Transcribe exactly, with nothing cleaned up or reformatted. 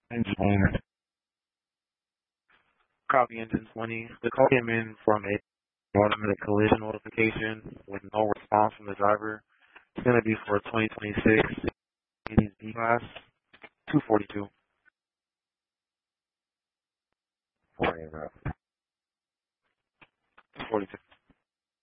Engine owner. Copy engine twenty. The call came in from a automatic collision notification with no response from the driver. It's going to be for twenty twenty-six B-Class two forty-two. Four, two forty-two.